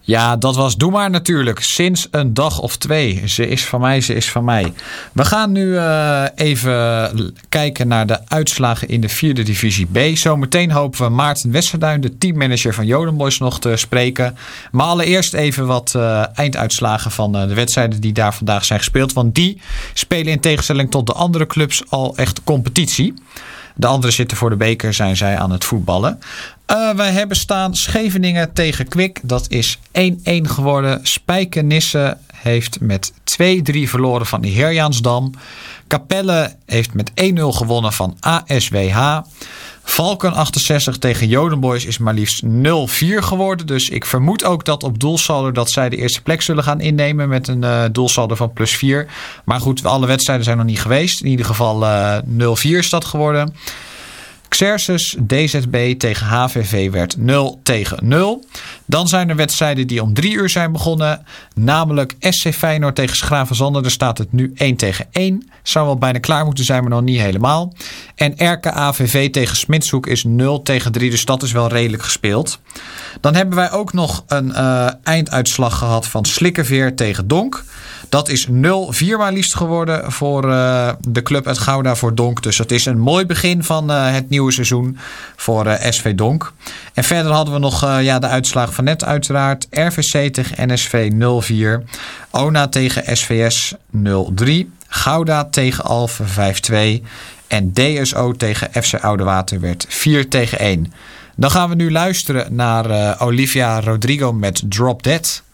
Ja, dat was Doe Maar natuurlijk. Sinds een dag of 2. Ze is van mij, ze is van mij. We gaan nu even kijken naar de uitslagen in de 4e divisie B. Zometeen hopen we Maarten Westerduin, de teammanager van Jodenboys, nog te spreken. Maar allereerst even wat einduitslagen van de wedstrijden die daar vandaag zijn gespeeld. Want die spelen in tegenstelling tot de andere clubs al echt competitie. De anderen zitten voor de beker, zijn zij aan het voetballen. Wij hebben staan Scheveningen tegen Kwik. Dat is 1-1 geworden. Spijkenisse heeft met 2-3 verloren van de Herjaansdam. Capelle heeft met 1-0 gewonnen van ASWH. Valken 68 tegen Jodenboys is maar liefst 0-4 geworden. Dus ik vermoed ook dat op doelsaldo dat zij de eerste plek zullen gaan innemen met een doelsaldo van +4. Maar goed, alle wedstrijden zijn nog niet geweest. In ieder geval 0-4 is dat geworden. Xerxes DZB tegen HVV werd 0-0. Dan zijn er wedstrijden die om 3 uur zijn begonnen. Namelijk SC Feyenoord tegen Schravenzande. Daar staat het nu 1-1. Zou wel bijna klaar moeten zijn, maar nog niet helemaal. En RKAVV tegen Smitshoek is 0-3. Dus dat is wel redelijk gespeeld. Dan hebben wij ook nog een einduitslag gehad van Slikkerveer tegen Donk. Dat is 0-4 maar liefst geworden voor de club uit Gouda voor Donk. Dus dat is een mooi begin van het nieuwe seizoen voor SV Donk. En verder hadden we nog de uitslag van net uiteraard. RVC tegen NSV 0-4. ONA tegen SVS 0-3. Gouda tegen Alphen 5-2. En DSO tegen FC Oudewater werd 4-1. Dan gaan we nu luisteren naar Olivia Rodrigo met Drop Dead.